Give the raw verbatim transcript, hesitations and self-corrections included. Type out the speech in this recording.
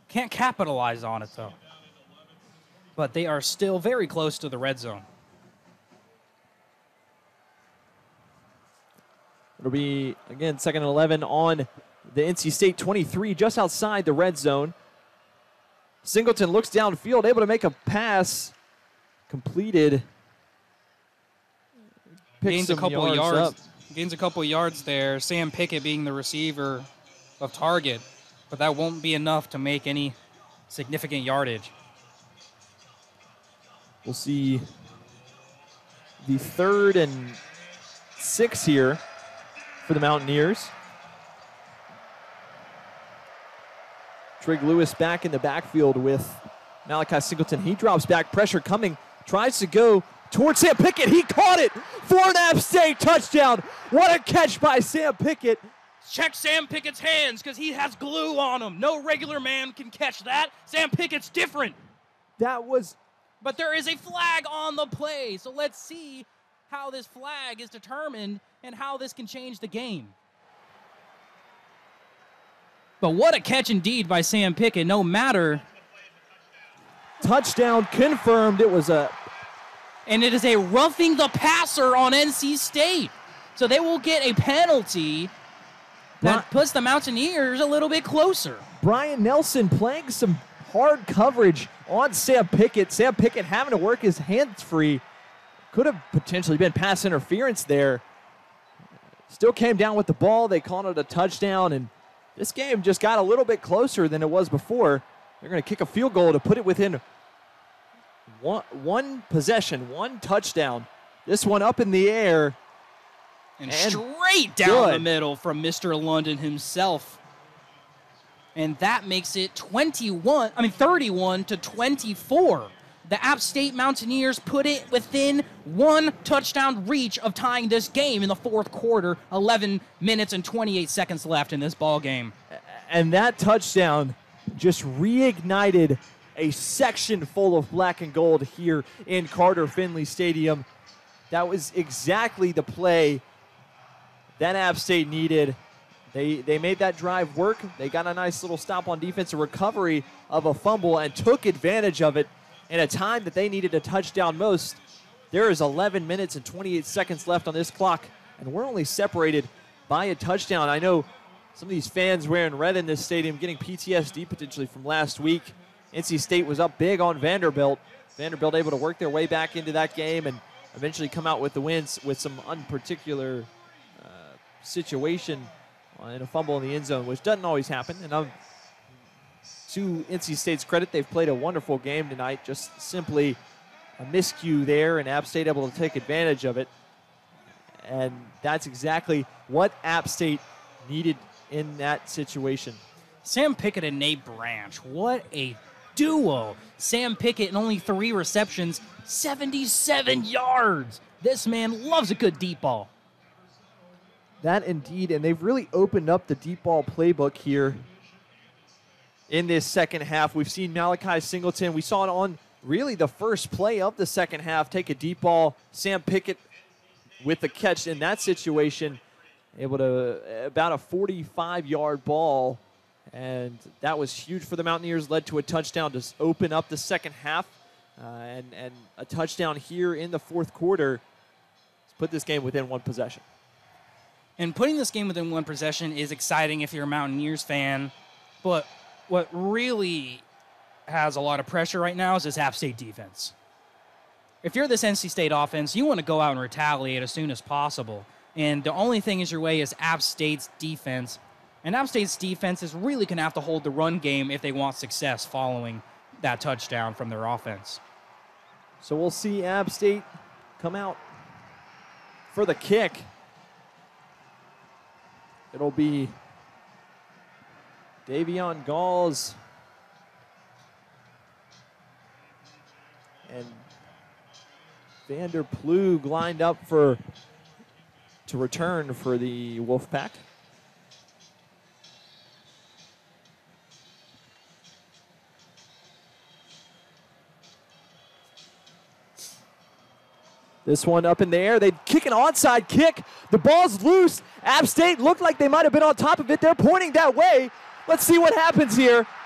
Can't capitalize on it, though. But they are still very close to the red zone. It'll be, again, second and eleven on the N C State twenty-three, just outside the red zone. Singleton looks downfield, able to make a pass. Completed. Picks Gains a some couple yards. yards. Up. Gains a couple yards there. Sam Pickett being the receiver of target. But that won't be enough to make any significant yardage. We'll see the third and six here for the Mountaineers. Trig Lewis back in the backfield with Malachi Singleton. He drops back, pressure coming, tries to go towards Sam Pickett. He caught it for an App State touchdown. What a catch by Sam Pickett. Check Sam Pickett's hands because he has glue on him. No regular man can catch that. Sam Pickett's different. That was... But there is a flag on the play, so let's see how this flag is determined and how this can change the game. But what a catch indeed by Sam Pickett, no matter. Touchdown confirmed. It was a... And it is a roughing the passer on N C State. So they will get a penalty that puts the Mountaineers a little bit closer. Brian Nelson playing some hard coverage on Sam Pickett. Sam Pickett having to work his hands free. Could have potentially been pass interference there. Still came down with the ball. They called it a touchdown, and this game just got a little bit closer than it was before. They're going to kick a field goal to put it within one, one possession, one touchdown. This one up in the air. And, and straight down good. the middle from Mister London himself. And that makes it twenty-one, I mean thirty-one to twenty-four. The App State Mountaineers put it within one touchdown reach of tying this game in the fourth quarter. eleven minutes and twenty-eight seconds left in this ball game. And that touchdown just reignited a section full of black and gold here in Carter Finley Stadium. That was exactly the play that App State needed. They, they made that drive work. They got a nice little stop on defense, a recovery of a fumble, and took advantage of it in a time that they needed a touchdown most. There is eleven minutes and twenty-eight seconds left on this clock, and we're only separated by a touchdown. I know some of these fans wearing red in this stadium getting P T S D potentially from last week. N C State was up big on Vanderbilt. Vanderbilt able to work their way back into that game and eventually come out with the wins with some unparticular uh, situation and a fumble in the end zone, which doesn't always happen. And um, to N C State's credit, they've played a wonderful game tonight. Just simply a miscue there, and App State able to take advantage of it. And that's exactly what App State needed in that situation. Sam Pickett and Nate Branch, what a duo. Sam Pickett in only three receptions, seventy-seven yards. This man loves a good deep ball. That indeed, and they've really opened up the deep ball playbook here in this second half. We've seen Malachi Singleton. We saw it on really the first play of the second half. Take a deep ball. Sam Pickett with the catch in that situation, able to about a forty-five-yard ball, and that was huge for the Mountaineers. Led to a touchdown to open up the second half, uh, and and a touchdown here in the fourth quarter. Let's put this game within one possession. And putting this game within one possession is exciting if you're a Mountaineers fan, but what really has a lot of pressure right now is this App State defense. If you're this N C State offense, you want to go out and retaliate as soon as possible. And the only thing is your way is App State's defense. And App State's defense is really going to have to hold the run game if they want success following that touchdown from their offense. So we'll see App State come out for the kick. It'll be Davion Galls and Vander Plug lined up for to return for the Wolfpack. This one up in the air. They kick an onside kick. The ball's loose. App State looked like they might have been on top of it. They're pointing that way. Let's see what happens here.